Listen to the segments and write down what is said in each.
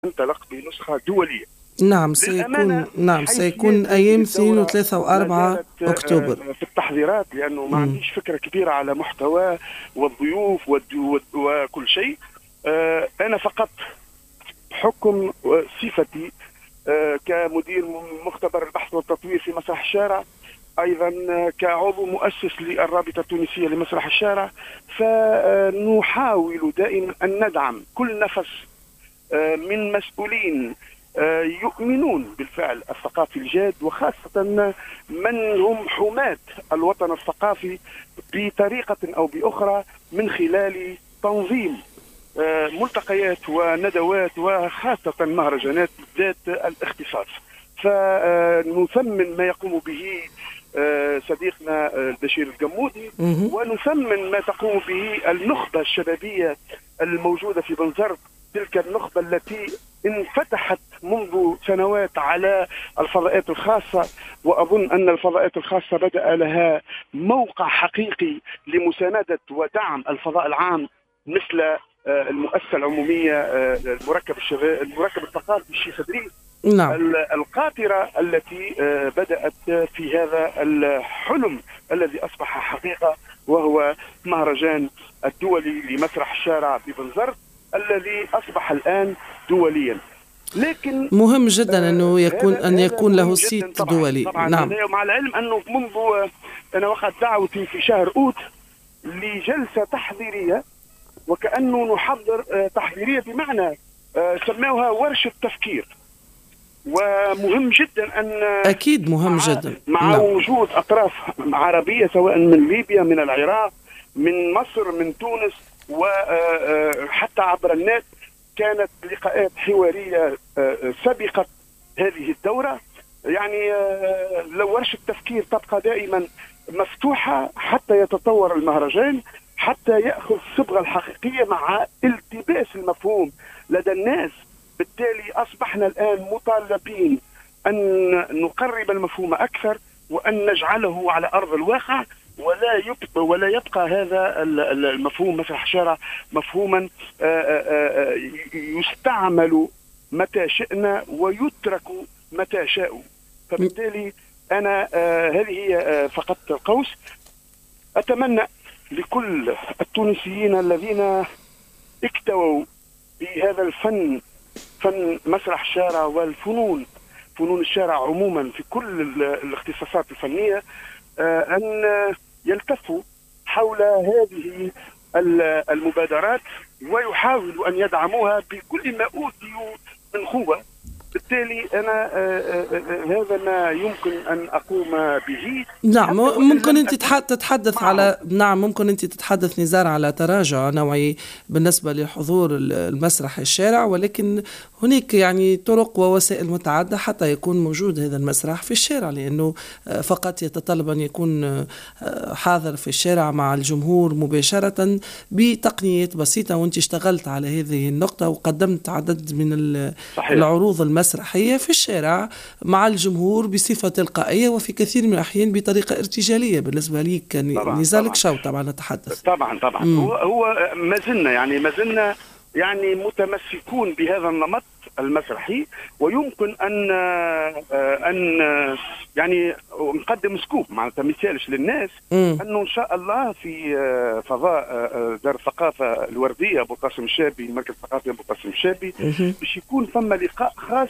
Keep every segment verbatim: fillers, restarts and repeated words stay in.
تنطلق بنسخة دولية. نعم سيكون نعم سيكون أيام اثنين وثلاثة وأربعة أكتوبر في التحضيرات، لأنه ما مم. عنديش فكرة كبيرة على محتوى والضيوف وكل شيء. أنا فقط بحكم صفتي كمدير مختبر البحث والتطوير في مسرح الشارع، أيضا كعضو مؤسس للرابطة التونسية لمسرح الشارع، فنحاول دائما أن ندعم كل نفس من مسؤولين يؤمنون بالفعل الثقافي الجاد، وخاصة من هم حماة الوطن الثقافي بطريقة أو بأخرى من خلال تنظيم ملتقيات وندوات وخاصة مهرجانات ذات الاختصاص. فنثمن ما يقوم به صديقنا البشير الجمودي، ونثمن ما تقوم به النخبة الشبابية الموجودة في بنزرت، تلك النخبة التي انفتحت منذ سنوات على الفضاءات الخاصة، وأظن أن الفضاءات الخاصة بدأ لها موقع حقيقي لمساندة ودعم الفضاء العام، مثل المؤسسة العمومية المركب الشباب المركب الثقافي الشيخ إدريس، نعم. القاطرة التي بدأت في هذا الحلم الذي أصبح حقيقة، وهو مهرجان الدولي لمسرح الشارع في بنزرت الذي أصبح الآن دوليا. لكن مهم جدا أنه يكون أن يكون له سيت طبعاً دولي. طبعاً نعم. مع العلم أنه منذ أنا وقعت دعوتي في شهر أوت لجلسة تحضيرية، وكأنه نحضر تحضيرية بمعنى سموها ورشة تفكير، ومهم جدا أن أكيد مهم مع جدا مع نعم. وجود أطراف عربية سواء من ليبيا، من العراق، من مصر، من تونس، وحتى عبر النت كانت لقاءات حوارية سبقت هذه الدورة. يعني لو ورشة التفكير تبقى دائما مفتوحة حتى يتطور المهرجان، حتى يأخذ الصبغة الحقيقية مع التباس المفهوم لدى الناس. بالتالي أصبحنا الآن مطالبين أن نقرب المفهوم أكثر، وأن نجعله على أرض الواقع، ولا يبقى ولا يبقى هذا المفهوم مسرح الشارع مفهوما يستعمل متى شئنا ويترك متى شاءوا. فبالتالي أنا هذه هي فقط القوس. أتمنى لكل التونسيين الذين اكتووا بهذا الفن، فن مسرح الشارع والفنون، فنون الشارع عموما في كل الاختصاصات الفنية، أن يلتفوا حول هذه المبادرات ويحاولوا أن يدعموها بكل ما أوتيوا من قوة. بالتالي أنا هذا ما يمكن أن أقوم به. نعم. ممكن أنت تتحدث على نعم ممكن أنت تتحدث نزار على تراجع نوعي بالنسبة لحضور المسرح الشارع، ولكن هناك يعني طرق ووسائل متعددة حتى يكون موجود هذا المسرح في الشارع، لأنه فقط يتطلب أن يكون حاضر في الشارع مع الجمهور مباشرة بتقنيات بسيطة. وأنت اشتغلت على هذه النقطة وقدمت عدد من صحيح. العروض المسرحية في الشارع مع الجمهور بصفة تلقائية، وفي كثير من الأحيان بطريقة ارتجالية بالنسبة لي كنزال شو طبعا نتحدث. طبعا طبعا مم. هو هو ما زلنا يعني ما زلنا يعني متمسكون بهذا النمط المسرحي، ويمكن ان ان يعني نقدم سكوب معناتها مثالش للناس مم. انه ان شاء الله في فضاء دار الثقافه الورديه ابو قاسم الشابي، المركز الثقافي ابو قاسم الشابي، باش يكون ثم لقاء خاص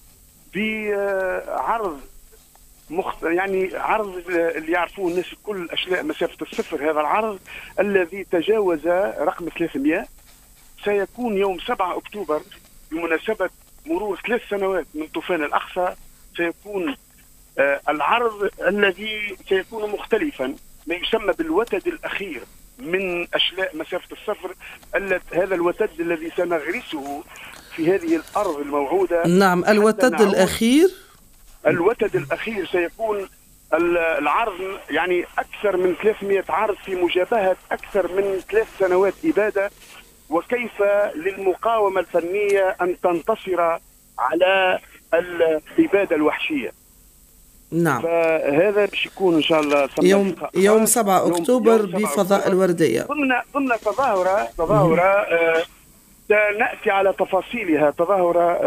بعرض مخت... يعني عرض اللي يعرفوه الناس كل أشلاء مسافة الصفر. هذا العرض الذي تجاوز رقم ثلاثمئة سيكون يوم سبعة أكتوبر بمناسبة مرور ثلاث سنوات من طوفان الأقصى. سيكون آه العرض الذي سيكون مختلفا، ما يسمى بالوتد الأخير من أشلاء مسافة الصفر. هذا الوتد الذي سنغرسه في هذه الأرض الموعودة. نعم. الوتد الأخير الوتد الأخير سيكون العرض يعني أكثر من ثلاثمئة عرض في مجابهة أكثر من ثلاث سنوات إبادة، وكيف للمقاومة الفنية أن تنتصر على الإبادة الوحشية. نعم. فهذا باش يكون إن شاء الله يوم يوم سبعة أكتوبر بفضاء الوردية، ضمن ضمن تظاهرة تظاهرة آه سنأتي على تفاصيلها. تظاهرة